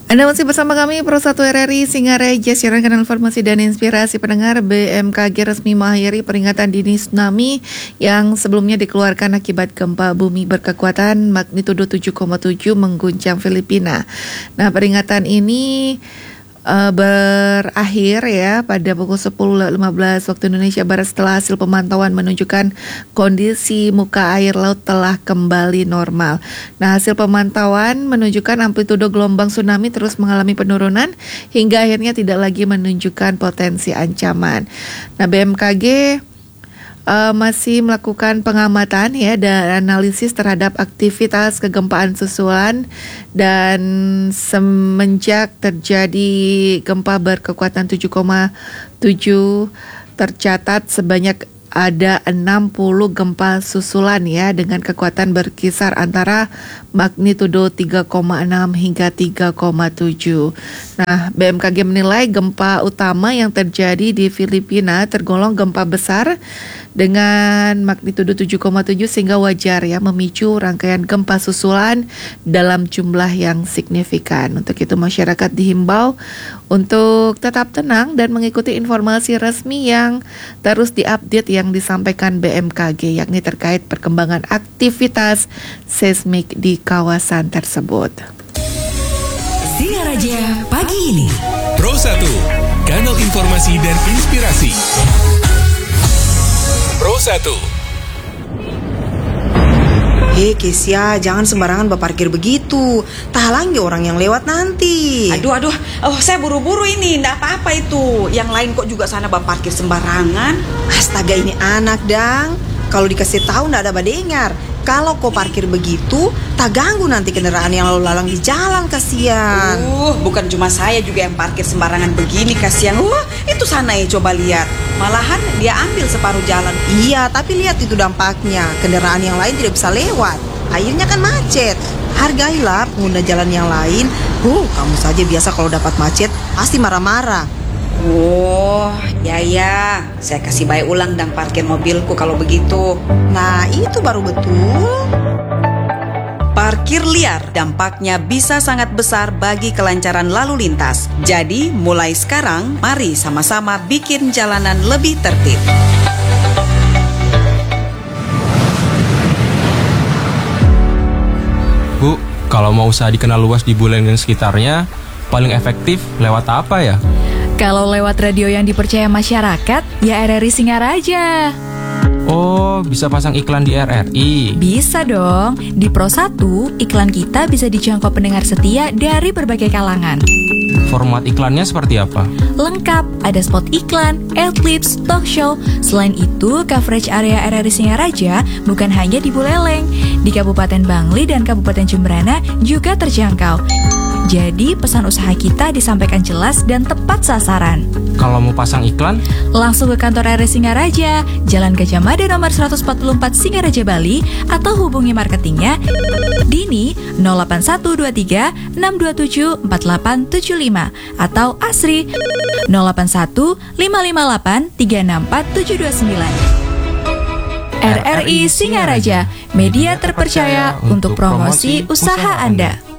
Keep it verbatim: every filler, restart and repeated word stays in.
Anda masih bersama kami Pro satu R R I Singaraja, siaran kanal informasi dan inspirasi pendengar. B M K G resmi mengakhiri peringatan dini tsunami yang sebelumnya dikeluarkan akibat gempa bumi berkekuatan magnitudo tujuh koma tujuh mengguncang Filipina. Nah, peringatan ini uh, berakhir ya pada pukul sepuluh lima belas waktu Indonesia Barat setelah hasil pemantauan menunjukkan kondisi muka air laut telah kembali normal. Nah, hasil pemantauan menunjukkan amplitudo gelombang tsunami terus mengalami penurunan hingga akhirnya tidak lagi menunjukkan potensi ancaman. Nah, B M K G Uh, masih melakukan pengamatan ya dan analisis terhadap aktivitas kegempaan susulan, dan semenjak terjadi gempa berkekuatan tujuh koma tujuh tercatat sebanyak ada enam puluh gempa susulan ya dengan kekuatan berkisar antara magnitudo tiga koma enam hingga tiga koma tujuh. Nah, B M K G menilai gempa utama yang terjadi di Filipina tergolong gempa besar dengan magnitudo tujuh koma tujuh sehingga wajar ya memicu rangkaian gempa susulan dalam jumlah yang signifikan. Untuk itu masyarakat dihimbau untuk tetap tenang dan mengikuti informasi resmi yang terus diupdate yang disampaikan B M K G, yakni terkait perkembangan aktivitas seismik di kawasan tersebut. Singaraja pagi ini. Pro satu, kanal informasi dan inspirasi. Pro satu. Hei Kesia, jangan sembarangan berparkir begitu. Tahalangi orang yang lewat nanti. Aduh, aduh, oh saya buru-buru ini, nggak apa-apa itu. Yang lain kok juga sana berparkir sembarangan. Astaga, ini anak dang. Kalau dikasih tahu nggak ada badengar. Kalau kau parkir begitu, tak ganggu nanti kendaraan yang lalu lalang di jalan, kasihan. Uh, bukan cuma saya juga yang parkir sembarangan begini, kasihan. Uh, itu sana ya, coba lihat. Malahan dia ambil separuh jalan. Iya, tapi lihat itu dampaknya. Kendaraan yang lain tidak bisa lewat. Akhirnya kan macet. Hargailah pengguna jalan yang lain. Huh, kamu saja biasa kalau dapat macet pasti marah-marah. Oh, ya ya, saya kasih baik ulang dan parkir mobilku kalau begitu. Nah, itu baru betul. Parkir liar dampaknya bisa sangat besar bagi kelancaran lalu lintas. Jadi, mulai sekarang, mari sama-sama bikin jalanan lebih tertib. Bu, kalau mau usaha dikenal luas di Buleleng dan sekitarnya, paling efektif lewat apa ya? Kalau lewat radio yang dipercaya masyarakat, ya R R I Singaraja. Oh, bisa pasang iklan di R R I? Bisa dong. Di Pro satu, iklan kita bisa dijangkau pendengar setia dari berbagai kalangan. Format iklannya seperti apa? Lengkap, ada spot iklan, adlibs, talk show. Selain itu, coverage area R R I Singaraja bukan hanya di Buleleng. Di Kabupaten Bangli dan Kabupaten Jemberana juga terjangkau. Jadi pesan usaha kita disampaikan jelas dan tepat sasaran. Kalau mau pasang iklan, langsung ke kantor R R I Singaraja, Jalan Gajah Mada nomor seratus empat puluh empat Singaraja, Bali, atau hubungi marketingnya Dini nol delapan satu dua tiga enam dua tujuh empat delapan tujuh lima atau Asri nol delapan satu lima lima delapan tiga enam empat tujuh dua sembilan. R R I Singaraja, media terpercaya untuk promosi usaha Anda.